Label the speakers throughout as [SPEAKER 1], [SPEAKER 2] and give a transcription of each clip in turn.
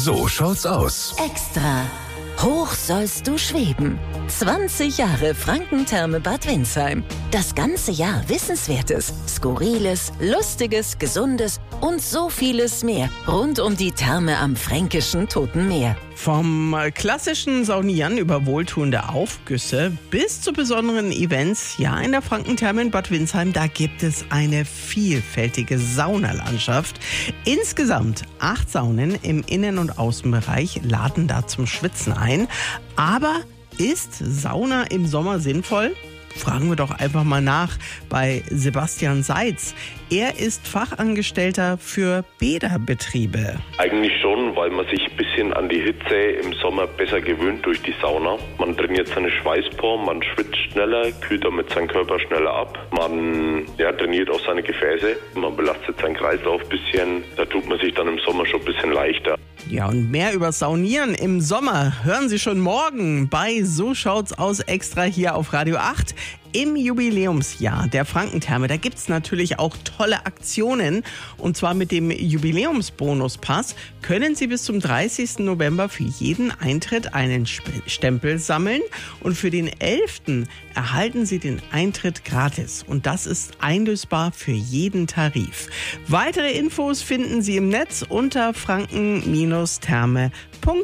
[SPEAKER 1] So schaut's aus.
[SPEAKER 2] Extra. Hoch sollst du schweben. 20 Jahre Frankentherme Bad Windsheim. Das ganze Jahr Wissenswertes, Skurriles, Lustiges, Gesundes und so vieles mehr rund um die Therme am fränkischen Toten Meer.
[SPEAKER 3] Vom klassischen Saunieren über wohltuende Aufgüsse bis zu besonderen Events, ja, in der Frankentherme in Bad Windsheim, da gibt es eine vielfältige Saunalandschaft. Insgesamt 8 Saunen im Innen- und Außenbereich laden da zum Schwitzen ein. Aber ist Sauna im Sommer sinnvoll? Fragen wir doch einfach mal nach bei Sebastian Seitz. Er ist Fachangestellter für Bäderbetriebe.
[SPEAKER 4] Eigentlich schon, weil man sich ein bisschen an die Hitze im Sommer besser gewöhnt durch die Sauna. Man trainiert seine Schweißporen, man schwitzt schneller, kühlt damit seinen Körper schneller ab. Man trainiert auch seine Gefäße, man belastet seinen Kreislauf ein bisschen. Da tut man sich dann im Sommer schon ein bisschen leichter.
[SPEAKER 3] Ja, und mehr über Saunieren im Sommer hören Sie schon morgen bei So schaut's aus extra hier auf Radio 8. Im Jubiläumsjahr der Frankentherme, da gibt's natürlich auch tolle Aktionen. Und zwar mit dem Jubiläumsbonuspass können Sie bis zum 30. November für jeden Eintritt einen Stempel sammeln. Und für den 11. erhalten Sie den Eintritt gratis. Und das ist einlösbar für jeden Tarif. Weitere Infos finden Sie im Netz unter franken-therme.net.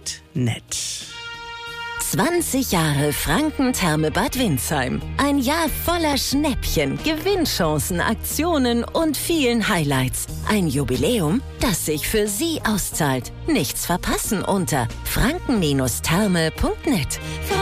[SPEAKER 2] 20 Jahre Frankentherme Bad Windsheim. Ein Jahr voller Schnäppchen, Gewinnchancen, Aktionen und vielen Highlights. Ein Jubiläum, das sich für Sie auszahlt. Nichts verpassen unter franken-therme.net.